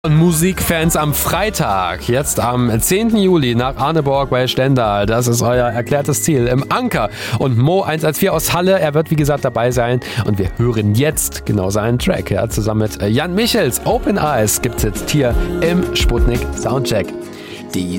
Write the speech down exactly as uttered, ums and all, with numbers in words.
Und Musikfans am Freitag, jetzt am zehnten Juli nach Arneborg bei Stendal. Das ist euer erklärtes Ziel im Anker. Und Mo eins eins vier aus Halle, er wird wie gesagt dabei sein. Und wir hören jetzt genau seinen Track. Ja, zusammen mit Jan Michels. Open Eyes gibt's jetzt hier im Sputnik Soundcheck. Die